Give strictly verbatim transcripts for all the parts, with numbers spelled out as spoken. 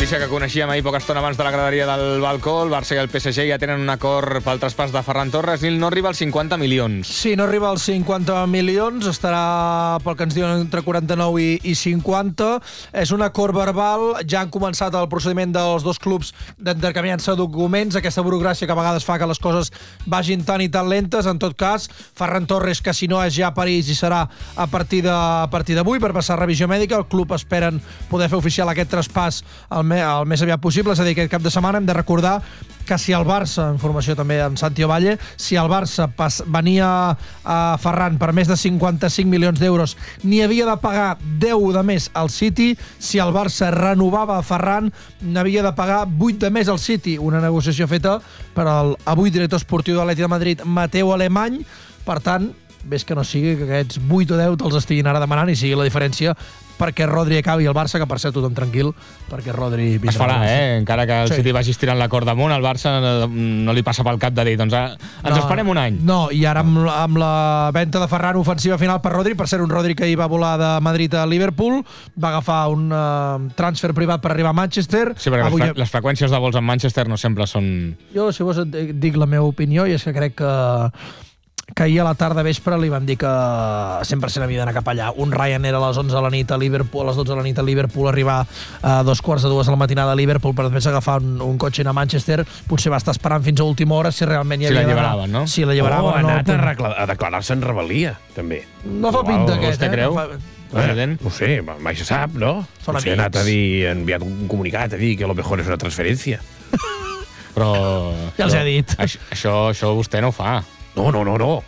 notícia que coneixíem ahir poca estona abans de la graderia del balcó. El Barça i el P S G ja tenen un acord pel traspàs de Ferran Torres i no arriba als cinquanta milions. Sí, no arriba als cinquanta milions, estarà pel que ens diuen entre quaranta-nou i, i cinquanta. És un acord verbal, ja han començat el procediment dels dos clubs d'intercanviar-se documents, aquesta burocràcia que a vegades fa que les coses vagin tan i tan lentes. En tot cas, Ferran Torres, que si no és ja a París i serà a partir de a partir d'avui per passar revisió mèdica, el club esperen poder fer oficial aquest traspàs el, me, el més aviat possible, és a dir, aquest cap de setmana. Hem de recordar que si el Barça, informació també amb Santi Ovalle, si el Barça pas, venia a Ferran per més de cinquanta-cinc milions d'euros, n'hi havia de pagar deu de més al City. Si el Barça renovava a Ferran, n'havia de pagar vuit de més al City, una negociació feta per al avui director esportiu de l'Atlètic de Madrid, Mateu Alemany. Per tant, ves que no sigui que aquests vuit o deu te'ls estiguin ara demanant i sigui la diferència perquè Rodri acabi el Barça, que per ser tothom tranquil, perquè Rodri... Es farà, eh? Encara que el sí. City vagi estirant la corda amunt, el Barça no li passa pel cap de dir, doncs a, ens no, esperem un any. No, i ara amb, amb la venda de Ferran, ofensiva final per Rodri, per ser un Rodri que hi va volar de Madrid a Liverpool, va agafar un uh, transfer privat per arribar a Manchester. Sí, perquè Avui... les, fre les freqüències de vols en Manchester no sempre són... Jo, si vols, et dic la meva opinió, i és que crec que que ahir a la tarda vespre li van dir que cent per cent havia d'anar cap allà. Un Ryanair a les onze de la nit a Liverpool, a les dotze de la nit a Liverpool, arribar a dos quarts de dues de la matinada a Liverpool per després agafar un, un cotxe a Manchester. Potser va estar esperant fins a última hora si realment hi havia... Si l'alliberaven, no? Si l'alliberaven, o ha anat no, a, a declarar-se en rebel·lia, també. No fa pinta aquest, vostè eh? creu? No fa... Eh, no sé, mai se sap, no? Són Potser ha anat a dir, ha enviat un comunicat a dir que lo mejor és una transferència. Però... Ja els he dit. Això, això, això vostè no ho fa. No, no, no, no.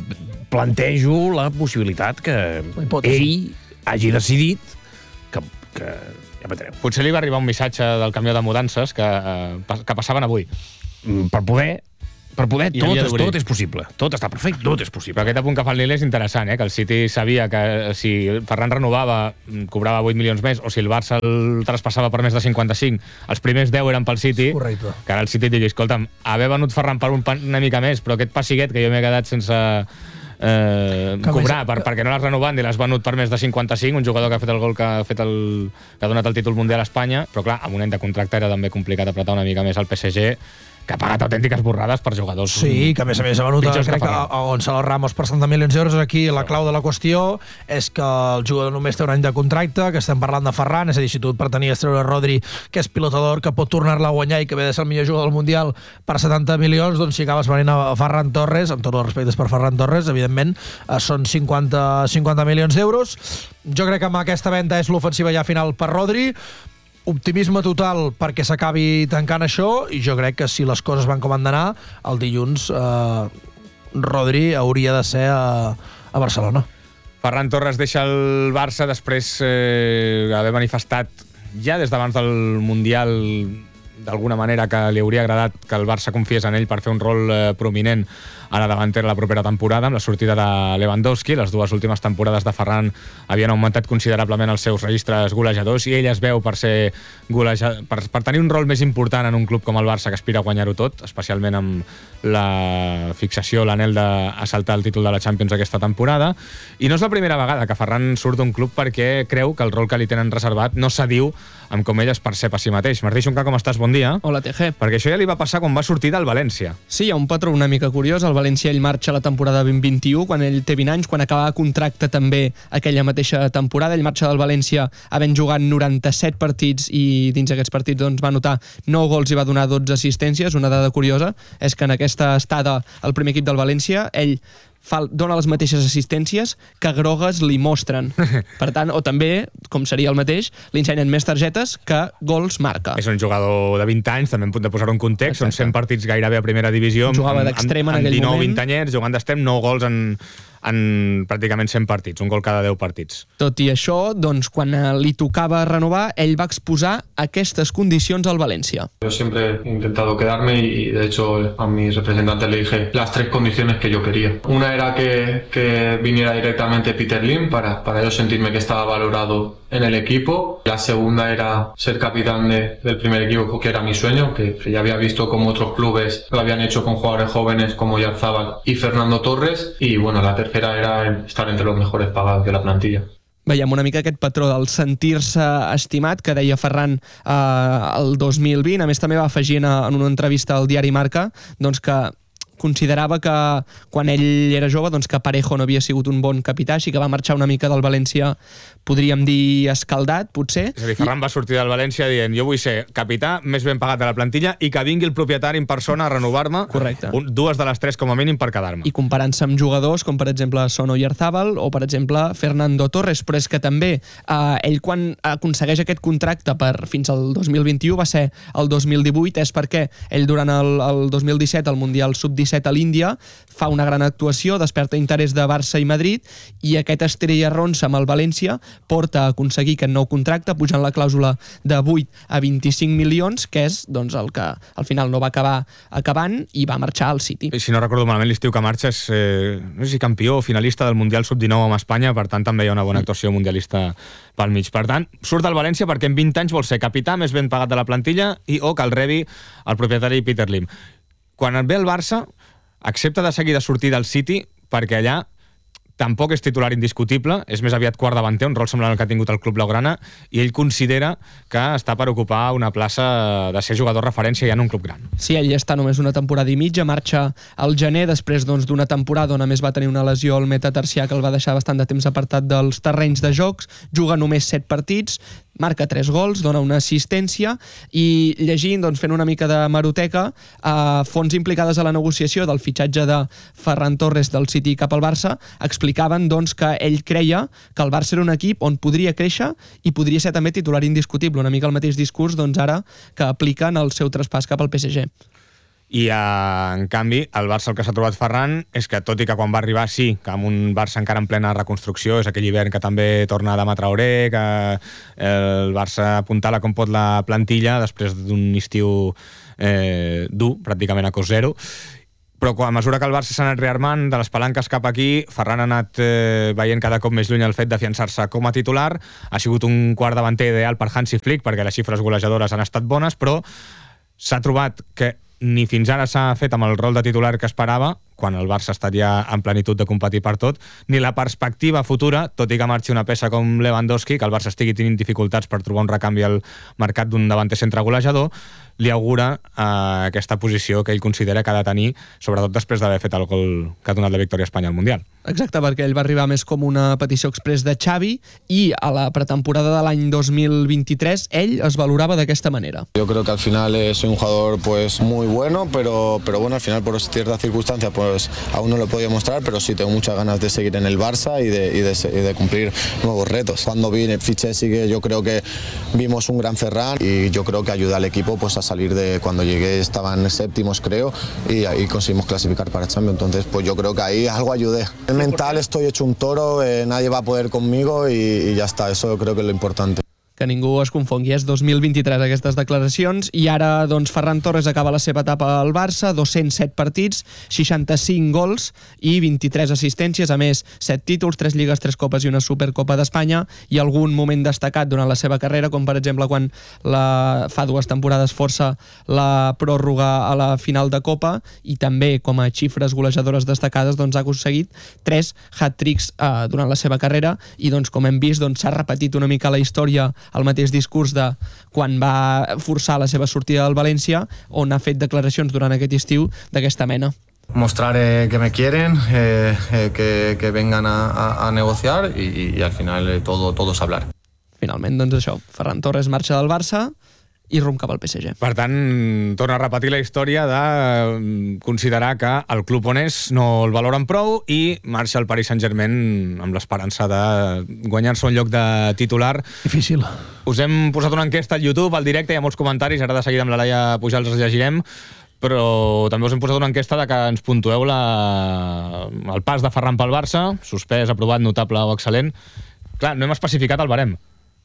Plantejo la possibilitat que ell hagi decidit que, que ja veurem. Potser li va arribar un missatge del camió de mudances que, que passaven avui. Per poder, per poder tot, és, tot és possible. Tot està perfecte, tot és possible. Però aquest apunt que fa el Nil és interessant, eh? Que el City sabia que si Ferran renovava, cobrava vuit milions més, o si el Barça el traspassava per més de cinquanta-cinc, els primers deu eren pel City. Correcte. Que ara el City digui, escolta'm, haver venut Ferran per un, una mica més, però aquest pessiguet que jo m'he quedat sense... Eh, cobrar, més, per, que... perquè no l'has renovat i l'has venut per més de cinquanta-cinc, un jugador que ha fet el gol que ha, fet el, que ha donat el títol mundial a Espanya, però clar, amb un any de contracte era també complicat apretar una mica més al P S G, que ha pagat autèntiques borrades per jugadors. Sí, que a més a més ha venut, crec que a Gonzalo Ramos per setanta milions d'euros. Aquí la clau de la qüestió és que el jugador només té un any de contracte, que estem parlant de Ferran, és a dir, si tu pretenies treure Rodri, que és pilotador, que pot tornar-la a guanyar i que ve de ser el millor jugador del Mundial per setanta milions, doncs si acabes venint a Ferran Torres, amb tots els respectes per Ferran Torres, evidentment, són cinquanta, cinquanta milions d'euros. Jo crec que amb aquesta venda és l'ofensiva ja final per Rodri. Optimisme total perquè s'acabi tancant això, i jo crec que si les coses van com han d'anar, el dilluns eh, Rodri hauria de ser a, a Barcelona. Ferran Torres deixa el Barça després eh, d'haver manifestat ja des d'abans del Mundial d'alguna manera que li hauria agradat que el Barça confiés en ell per fer un rol eh, prominent a la davantera la propera temporada, amb la sortida de Lewandowski. Les dues últimes temporades de Ferran havien augmentat considerablement els seus registres golejadors i ell es veu per ser golejador, per, per tenir un rol més important en un club com el Barça, que aspira a guanyar-ho tot, especialment amb la fixació, l'anhel d'assaltar el títol de la Champions aquesta temporada. I no és la primera vegada que Ferran surt d'un club perquè creu que el rol que li tenen reservat no s'adiu amb com ell es percep a si mateix. Martí Xunca, com estàs? Bon dia. Hola, T G. Perquè això ja li va passar quan va sortir del València. Sí, hi ha un patró una mica curiós. El València ell marxa la temporada vint vint-i-u, quan ell té vint anys, quan acabava contracte també aquella mateixa temporada. Ell marxa del València havent jugat noranta-set partits i dins aquests partits doncs, va anotar nou gols i va donar dotze assistències. Una dada curiosa és que en aquesta estada al primer equip del València ell Fa, dona les mateixes assistències que grogues li mostren. Per tant, o també, com seria el mateix, li ensenyen més targetes que gols marca. És un jugador de vint anys, també hem de posar un context. Exacte. Són cent partits gairebé a primera divisió. Jugava d'extrem en aquell dinou moment. vint anyets, jugant d'extrem, nou gols en, en pràcticament cent partits, un gol cada deu partits. Tot i això, doncs, quan li tocava renovar, ell va exposar aquestes condicions al València. Yo siempre he intentado quedarme y, de hecho, a mis representantes le dije las tres condiciones que yo quería. Una era que, que viniera directamente Peter Lim para, para yo sentirme que estaba valorado en el equipo. La segunda era ser capitán de, del primer equipo, que era mi sueño, que, que ya había visto cómo otros clubes lo habían hecho con jugadores jóvenes como Yarzábal y Fernando Torres. Y bueno, la tercera era estar entre los mejores pagados de la plantilla. veiem una mica aquest patró del sentir-se estimat que deia Ferran eh, el dos mil vint. A més, també va afegir en, en una entrevista al diari Marca doncs que considerava que quan ell era jove doncs que Parejo no havia sigut un bon capità, així que va marxar una mica del València, podríem dir escaldat, potser. És a dir, Ferran va sortir del València dient jo vull ser capità més ben pagat de la plantilla i que vingui el propietari en persona a renovar-me. Correcte. Un, dues de les tres com a mínim per quedar-me. I comparant-se amb jugadors com per exemple Son Oyarzábal o per exemple Fernando Torres, però és que també eh, ell quan aconsegueix aquest contracte per fins al dos mil vint-i-u va ser el dos mil divuit, és perquè ell durant el, el dos mil disset, el Mundial sub disset a l'Índia, fa una gran actuació, desperta interès de Barça i Madrid i aquest estrella ronça amb el València porta a aconseguir aquest nou contracte pujant la clàusula de vuit a vint-i-cinc milions, que és doncs, el que al final no va acabar acabant i va marxar al City. I si no recordo malament, l'estiu que marxa és eh, no sé si campió o finalista del Mundial sub dinou amb Espanya, per tant també hi ha una bona actuació mundialista pel mig. Per tant, surt del València perquè en vint anys vol ser capità més ben pagat de la plantilla i o que el rebi el propietari Peter Lim. Quan ve el Barça, accepta de seguir de sortir del City perquè allà tampoc és titular indiscutible, és més aviat quart davanter, un rol semblant al que ha tingut el club blaugrana, i ell considera que està per ocupar una plaça de ser jugador referència ja en un club gran. Sí, ell està només una temporada i mitja, marxa al gener després doncs, d'una temporada on a més va tenir una lesió al metatarsià que el va deixar bastant de temps apartat dels terrenys de jocs, juga només set partits, marca tres gols, dona una assistència i llegint, doncs, fent una mica de maroteca, eh, fonts implicades a la negociació del fitxatge de Ferran Torres del City cap al Barça explicaven doncs, que ell creia que el Barça era un equip on podria créixer i podria ser també titular indiscutible, una mica el mateix discurs doncs, ara que apliquen el seu traspàs cap al P S G. I, eh, en canvi, el Barça el que s'ha trobat Ferran és que, tot i que quan va arribar, sí, que amb un Barça encara en plena reconstrucció, és aquell hivern que també torna Adama Traoré, que el Barça apuntala com pot la plantilla després d'un estiu eh, dur, pràcticament a cost zero, però a mesura que el Barça s'ha anat rearmant de les palanques cap aquí, Ferran ha anat eh, veient cada cop més lluny el fet d'afiançar-se com a titular, ha sigut un quart davanter ideal per Hansi Flick perquè les xifres golejadores han estat bones, però s'ha trobat que ni fins ara s'ha fet amb el rol de titular que esperava, quan el Barça ha estat ja en plenitud de competir per tot, ni la perspectiva futura, tot i que marxi una peça com Lewandowski, que el Barça estigui tenint dificultats per trobar un recanvi al mercat d'un davanter centre golejador, li augura eh, aquesta posició que ell considera que ha de tenir, sobretot després d'haver fet el gol que ha donat la victòria a Espanya al Mundial. Exacte, perquè ell va arribar més com una petició express de Xavi i a la pretemporada de l'any dos mil vint-i-tres ell es valorava d'aquesta manera. Yo creo que al final eh, soy un jugador pues muy bueno, pero, pero bueno, al final por ciertas circunstancias pues aún no lo he podido mostrar, pero sí tengo muchas ganas de seguir en el Barça y de, y de, y de cumplir nuevos retos. Cuando vine, fiché, sí que yo creo que vimos un gran Ferran y yo creo que ayuda al equipo pues a salir de cuando llegué estaban séptimos creo y ahí conseguimos clasificar para Champions, entonces pues yo creo que ahí algo ayudé. El mental estoy hecho un toro, eh, nadie va a poder conmigo y, y ya está, eso creo que es lo importante. Que ningú es confongui, és dos mil vint-i-tres aquestes declaracions i ara doncs, Ferran Torres acaba la seva etapa al Barça, dos-cents set partits, seixanta-cinc gols i vint-i-tres assistències, a més set títols, tres lligues, tres copes i una Supercopa d'Espanya i algun moment destacat durant la seva carrera, com per exemple quan la, fa dues temporades força la pròrroga a la final de Copa i també com a xifres golejadores destacades doncs, ha aconseguit tres hat-tricks eh, durant la seva carrera i doncs, com hem vist s'ha doncs, repetit una mica la història el mateix discurs de quan va forçar la seva sortida del València, on ha fet declaracions durant aquest estiu d'aquesta mena. Mostrar eh, que me quieren, eh, eh, que, que vengan a, a, a negociar y, y al final eh, todo, todo es hablar. Finalment, doncs això, Ferran Torres marxa del Barça i rumb cap al P S G. Per tant, torna a repetir la història de considerar que el club on és no el valoren prou i marxa al Paris Saint-Germain amb l'esperança de guanyar-se un lloc de titular. Difícil. Us hem posat una enquesta al YouTube, al directe, hi ha molts comentaris, ara de seguida amb la Laia Pujals els llegirem, però també us hem posat una enquesta de que ens puntueu la... el pas de Ferran pel Barça, suspès, aprovat, notable o excel·lent. Clar, no hem especificat el barem,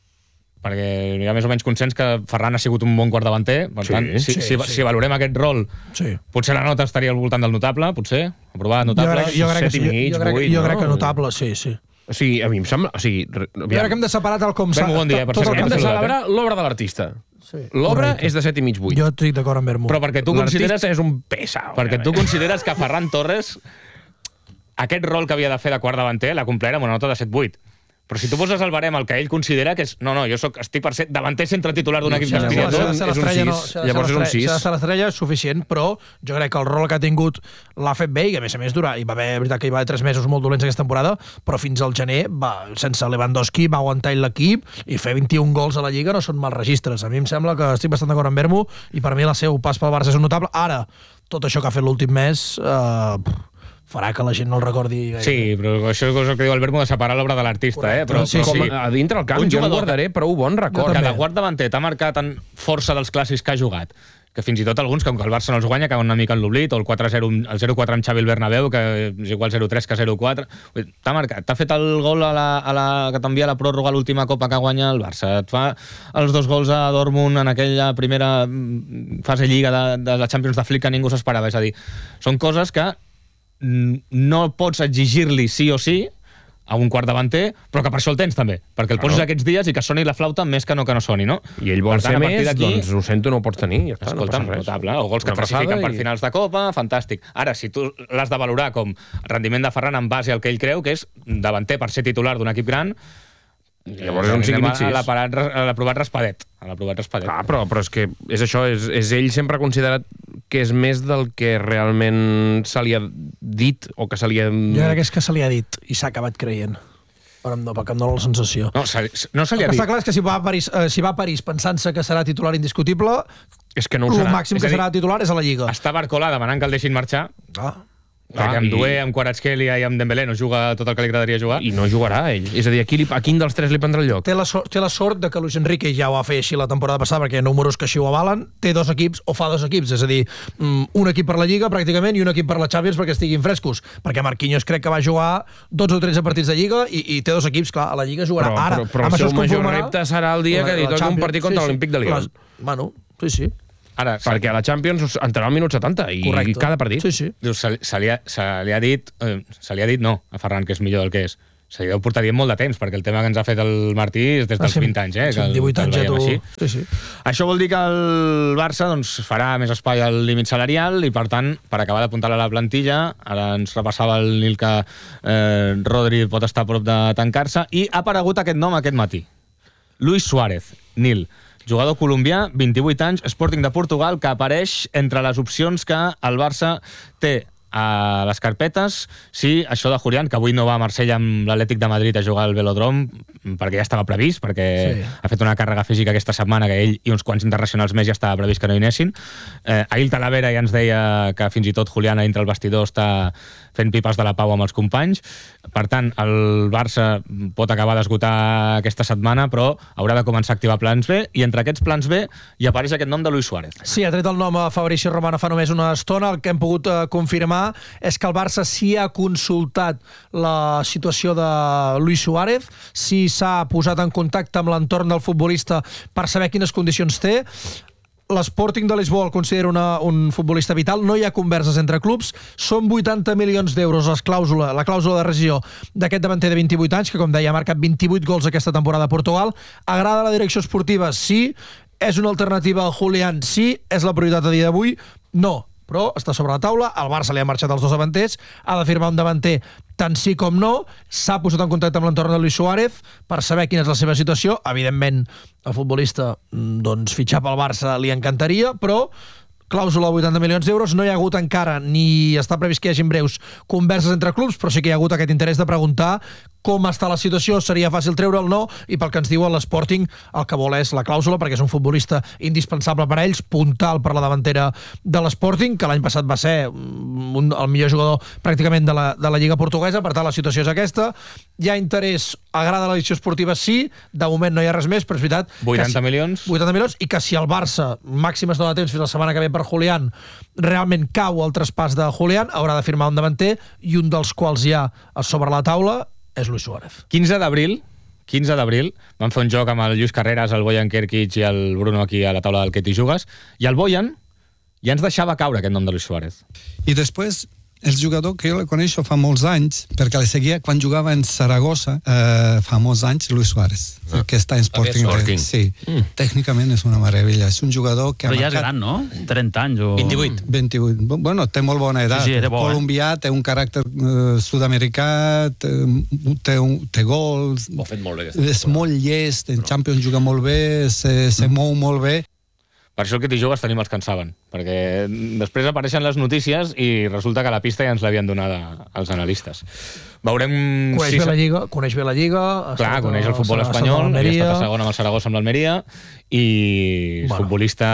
perquè hi ha més o menys consens que Ferran ha sigut un bon quart davanter, per sí, tant, si, sí, si, sí. si valorem aquest rol, Sí. potser la nota estaria al voltant del notable, potser, aprovat, notable, Jo crec, jo crec, set i que, mig, jo, jo crec, vuit, jo crec no? que notable, sí, sí. O sigui, a mi em sembla... O sigui, Jo crec que hem de separar tal com s'ha... Ben bon dia, per tot cert, el hem que de saludat, celebrar l'obra de l'artista. Sí, L'obra correcte. és de set i mig, vuit. Jo estic d'acord amb Bermú. però perquè tu consideres, L'artista és un pesa. perquè tu consideres que Ferran Torres aquest rol que havia de fer de quart davanter l'ha complert amb una nota de set vuit. Però si tu poses el barem el que ell considera que és... No, no, jo soc, estic per ser davanter centre titular d'un equip castellà. castellà. És un sis. Llavors és un sis. Si ha de ser l'estrella és suficient, però jo crec que el rol que ha tingut l'ha fet bé i, a més a més, durant, hi va haver, veritat que hi va haver tres mesos molt dolents aquesta temporada, però fins al gener, va, sense Lewandowski, va aguantar l'equip i fer vint-i-un gols a la Lliga no són mals registres. A mi em sembla que estic bastant d'acord amb Vermo i per mi el seu pas pel Barça és un notable. Ara, tot això que ha fet l'últim mes... Eh, farà que la gent no el recordi gaire. Sí, però això és el que diu el Vermo de separar l'obra de l'artista, eh? Però, sí, però sí. A dintre el camp jo en guardaré prou bon record. Cada guard davanter t'ha marcat en força dels clàssics que ha jugat, que fins i tot alguns, com que el Barça no els guanya, acaben una mica en l'oblit, o el quatre zero, el zero quatre amb Xavi al Bernabéu, que és igual zero tres que zero quatre. T'ha marcat, t'ha fet el gol a la, a la, que t'envia la pròrroga a l'última copa que guanya el Barça. Et fa els dos gols a Dortmund en aquella primera fase lliga de, de la Champions de Flick que ningú s'esperava. És a dir, són coses que no pots exigir-li sí o sí a un quart davanter, però que per això el tens també, perquè el poses Claro. aquests dies i que soni la flauta més que no que no soni, no? I ell vol Per tant, ser a partir més, d'aquí, doncs ho sento, no ho pots tenir. Ja està, escolta'm, no passa res. notable, o gols que et Una classifiquen passada per i- finals de Copa, fantàstic. Ara, si tu l'has de valorar com rendiment de Ferran en base al que ell creu, que és davanter per ser titular d'un equip gran, Llavors és un cinc i anem mig, a sis. l'aparat- a l'aprovat raspadet. A l'aprovat raspadet. Clar, però, però és que és això, és, és ell sempre ha considerat que és més del que realment se li ha dit o que se li ha... Jo crec que és que se li ha dit i s'ha acabat creient. Però no, perquè em dóna la sensació. No, se, no se li El ha que dit. està clar és que si va a París, eh, si va a París pensant-se que serà titular indiscutible, És que no ho el serà. màxim És que a dir, serà titular és a la Lliga. Està Barcola demanant que el deixin marxar, Ah. perquè Ah, amb i- Doué, amb Kvaratskhelia i amb Dembélé no juga tot el que li agradaria jugar. I no jugarà ell. És a dir, a, qui li, a quin dels tres li prendrà el lloc? Té la, sort, té la sort de que Luis Enrique ja ho va fer així la temporada passada, perquè hi ha números que així ho avalen, té dos equips o fa dos equips, és a dir, un equip per la Lliga pràcticament i un equip per la Champions perquè estiguin frescos, perquè Marquinhos crec que va jugar dotze o tretze partits de Lliga i, i té dos equips, clar, a la Lliga jugarà. Però, Ara, però, però amb el això seu es major conformarà repte serà el dia la- que li la toqui un Champions. partit contra Sí, sí. l'Olímpic de Lyon. Les- Bueno, sí, sí. Ara, Perquè a la Champions entrarà al minut setanta i Correcte. cada partit. Sí, sí. dius, se, se, li ha, se li ha dit eh, se li ha dit no a Ferran que és millor del que és, se li deu portar dient molt de temps, perquè el tema que ens ha fet el Martí és des dels Ah, sí. vint anys, eh, Sí, que el, divuit que el anys ja veiem tu... així. Sí, sí. Això vol dir que el Barça doncs, farà més espai al límit salarial i, per tant, per acabar d'apuntar a la plantilla, ara ens repassava el Nil que eh, Rodri pot estar a prop de tancar-se, i ha aparegut aquest nom aquest matí. Luis Suárez, Nil, jugador colombià, vint-i-vuit anys, Sporting de Portugal, que apareix entre les opcions que el Barça té a les carpetes, sí, això de Julián, que avui no va a Marsella amb l'Atlètic de Madrid a jugar al Velodrome, perquè ja estava previst, perquè Sí. ha fet una càrrega física aquesta setmana que ell i uns quants internacionals més ja estava previst que no hi anessin. Eh, ahir el Talavera ja ens deia que fins i tot Julián entre el vestidor està fent pipes de la pau amb els companys. Per tant, el Barça pot acabar d'esgotar aquesta setmana, però haurà de començar a activar plans B, i entre aquests plans B hi apareix aquest nom de Luis Suárez. Sí, ha tret el nom a Fabricio Romano fa només una estona. El que hem pogut eh, confirmar és que el Barça sí ha consultat la situació de Luis Suárez, sí s'ha posat en contacte amb l'entorn del futbolista per saber quines condicions té. L'Sporting de Lisboa el considera una, un futbolista vital, no hi ha converses entre clubs, són vuitanta milions d'euros les clàusula, la clàusula de rescisió d'aquest davanter de vint-i-vuit anys, que com deia ha marcat vint-i-vuit gols aquesta temporada a Portugal. Agrada la direcció esportiva? Sí. És una alternativa al Julián? Sí. És la prioritat a dia d'avui? No. Però està sobre la taula, al Barça li han marxat els dos davanters, ha de firmar un davanter tant sí com no, s'ha posat en contacte amb l'entorn de Luis Suárez per saber quina és la seva situació. Evidentment, el futbolista, doncs, fitxar pel Barça li encantaria, però clàusula de vuitanta milions d'euros, no hi ha hagut encara, ni està previst que hi hagin breus converses entre clubs, però sí que hi ha hagut aquest interès de preguntar com està la situació, seria fàcil treure'l, no, i pel que ens diuen l'Sporting el que vol és la clàusula, perquè és un futbolista indispensable per a ells, puntal per la davantera de l'Sporting, que l'any passat va ser un, el millor jugador pràcticament de la, de la Lliga Portuguesa. Per tant, la situació és aquesta. Hi ha interès, agrada la edició esportiva, sí, de moment no hi ha res més, però és veritat... vuitanta si, milions. vuitanta milions, i que si el Barça, màxim es dona temps fins la setmana que ve per Julián, realment cau el traspàs de Julián, haurà de firmar un davanter, i un dels quals hi ha a sobre la taula és Luis Suárez. quinze d'abril, quinze d'abril, vam fer un joc amb el Lluís Carreras, el Bojan Kerkic i el Bruno aquí a la taula del Que t'hi jugues, i el Bojan ja ens deixava caure aquest nom de Luis Suárez. Y después el jugador que jo el coneixo fa molts anys, perquè el seguia quan jugava en Saragossa, eh, fa molts anys, Luis Suárez, ah. que està en Sporting. Sporting. Sí, mm. tècnicament és una meravella. És un jugador que... Però ja marcat... és gran, no? trenta anys o... vint-i-vuit. vint-i-vuit. Bueno, té molt bona edat. Sí, sí, era bo, Colombià, eh? Té un caràcter eh, sud-americà, té, té, un, té gols... Ho ha fet molt bé. És molt llest, en Champions juga molt bé, se, se mou molt bé. Per això el que t'hi joves tenim els que en saben, perquè després apareixen les notícies i resulta que la pista ja ens l'havien donada als analistes. Veurem... Coneix si bé la Lliga, coneix bé la Lliga. Clar, coneix el futbol espanyol, havia estat a segona amb el Saragossa amb l'Almeria, i bueno. futbolista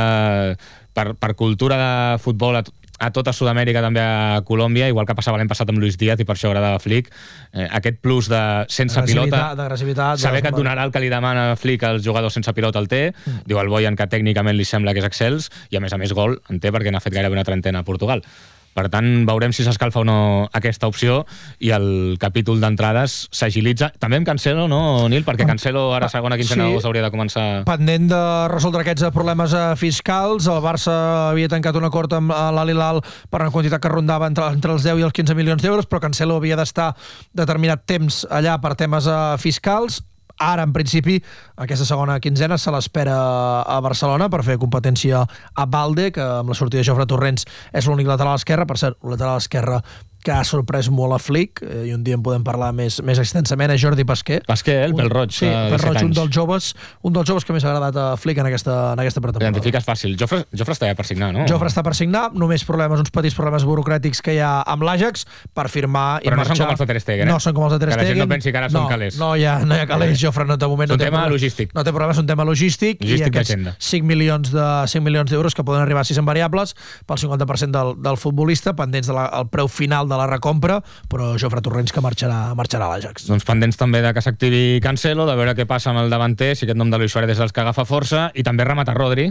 per, per cultura de futbol a, a tota Sud-amèrica, també a Colòmbia, igual que passava l'any passat amb Luis Díaz, i per això agradava Flick, eh, aquest plus de sense pilota, saber que et donarà el que li demana Flick als jugadors sense pilota el té, mm. diu el Boyan que tècnicament li sembla que és excels, i a més a més gol en té perquè n'ha fet gairebé una trentena a Portugal. Per tant, veurem si s'escalfa o no aquesta opció, i el capítol d'entrades s'agilitza. També amb Cancelo, no, Nil? Perquè Cancelo ara segona quinzena sí. hauria de començar... Pendent de resoldre aquests problemes fiscals, el Barça havia tancat un acord amb l'Al Hilal per una quantitat que rondava entre, entre els deu i els quinze milions d'euros, però Cancelo havia d'estar determinat temps allà per temes fiscals. Ara, en principi, aquesta segona quinzena se l'espera a Barcelona per fer competència a Balde, que amb la sortida de Jofre Torrents és l'únic lateral esquerre. Per cert, un lateral esquerre que ha sorprès molt a Flick, eh, i un dia en podem parlar més, més extensament, és Jordi Pasquer. Pasquer, el pèl roig, sí, pèl roig, un dels joves, un dels joves que més ha agradat a Flick en aquesta, en aquesta pretemporada. L'identifiques fàcil. Jofre, Jofre està ja per signar, no? Jofre està per signar, només problemes, uns petits problemes burocràtics que hi ha amb l'Ajax per firmar i Però no marxar. són com els de Ter Stegen, eh? No són com els de Ter Stegen. Que la gent no pensi que ara són no, calés. No, hi ha, no hi ha calés, eh. Jofre no té moment. És un no tema problema, logístic. No té problema, és un tema logístic, logístic i aquests cinc milions de cinc milions d'euros que poden arribar a sis en variables pel cinquanta per cent del, del futbolista, pendents del de preu final de la recompra, però Jofre Torrents que marxarà, marxarà a l'Ajax. Doncs pendents també de que s'activi Cancelo, de veure què passa amb el davanter, si aquest nom de Luis Suárez és els que agafa força, i també rematar Rodri.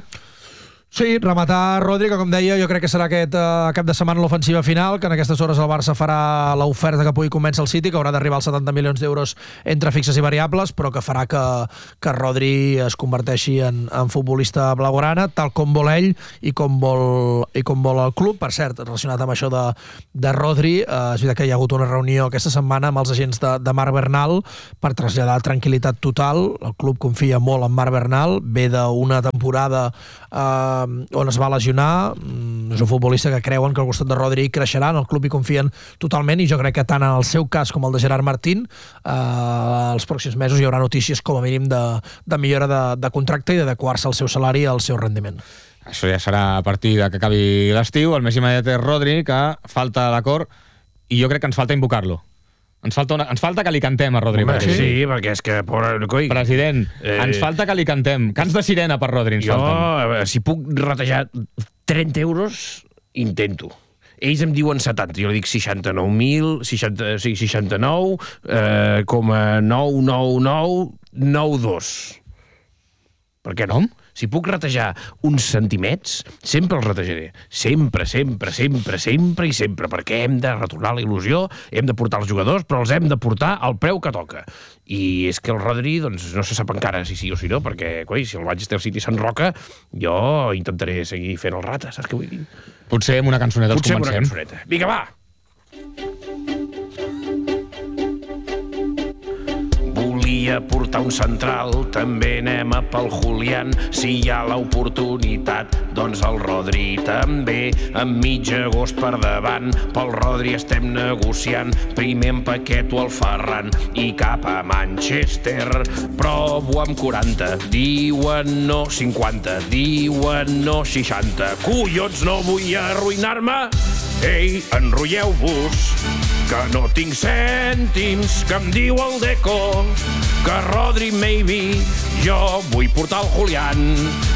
Sí, rematar Rodri, que com deia, jo crec que serà aquest uh, cap de setmana l'ofensiva final, que en aquestes hores el Barça farà l'oferta que pugui convèncer el City, que haurà d'arribar als setanta milions d'euros entre fixes i variables, però que farà que, que Rodri es converteixi en, en futbolista blaugrana, tal com vol ell i com vol, i com vol el club. Per cert, relacionat amb això de, de Rodri, uh, és veritat que hi ha hagut una reunió aquesta setmana amb els agents de, de Marc Bernal per traslladar tranquil·litat total. El club confia molt en Marc Bernal, ve d'una temporada uh, on es va lesionar, és un futbolista que creuen que al costat de Rodri creixerà, en el club hi confien totalment, i jo crec que tant en el seu cas com el de Gerard Martín, eh, els pròxims mesos hi haurà notícies com a mínim de, de millora de, de contracte i d'adequar-se al seu salari i al seu rendiment. Això ja serà a partir de que acabi l'estiu. El més immediat és Rodri, que falta d'acord, i jo crec que ens falta invocar-lo. Ens falta, una, ens falta que li cantem a Rodri. Home, sí, sí, perquè és que... Pobre, coi, President, eh... ens falta que li cantem. Cants de sirena per Rodri ens jo, falten. Jo, si puc ratejar trenta euros, intento. Ells em diuen setanta, jo li dic seixanta-nou mil, seixanta, sí, seixanta-nou, eh, coma nou nou nou nou dos. Per què no? Si puc ratejar uns centimets, sempre els ratejaré. Sempre, sempre, sempre, sempre i sempre, perquè hem de retornar la il·lusió, hem de portar els jugadors, però els hem de portar al preu que toca. I és que el Rodri, doncs, no se sap encara si sí o si no, perquè, coi, si el Manchester City s'enroca, jo intentaré seguir fent el rata, saps què vull dir? Potser amb una cançoneta els Potser comencem. Potser amb una cançoneta. Vinga, va! Volia portar un central, també anem a pel Julián. Si hi ha l'oportunitat, doncs el Rodri també. Amb mig agost per davant, pel Rodri estem negociant. Primer en Paqueto al Ferran i cap a Manchester. Provo amb quaranta, diuen no cinquanta, diuen no seixanta. Collons, no vull arruïnar-me! Ei, enrotlleu-vos, que no tinc cèntims, que em diu el Deco, que Rodri maybe, jo vull portar el Julián.